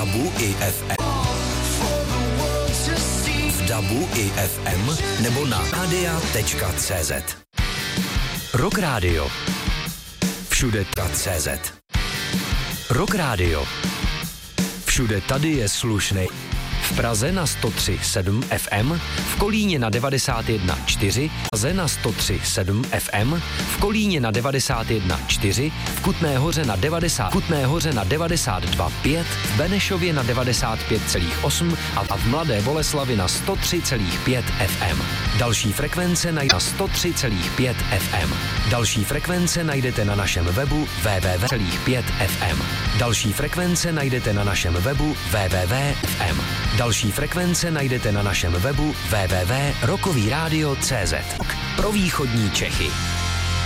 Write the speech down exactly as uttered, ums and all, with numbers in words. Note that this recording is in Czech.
dabu i ef em. V dabu i ef em nebo na radia tečka cé zet. Rock Radio. Všude tečka cé zet. Rock Radio. Všude tady je slušnej. V Praze na sto tři sedm ef em, v Kolíně na devadesát jedna čtyři, v Praze na sto tři sedm ef em, v Kolíně na devadesát jedna čtyři, v Kutné Hoře na devadesát, Kutné Hoře na devadesát dva pět, v Benešově na devadesát pět celá osm a v Mladé Boleslavi na sto tři celá pět ef em. Další frekvence najdete na sto tři celá pět ef em. Další frekvence najdete na našem webu w w w tečka pět ef em. Další frekvence najdete na našem webu w w w tečka ef em. Další frekvence najdete na našem webu w w w tečka rockový rádio tečka cé zet. Pro východní Čechy.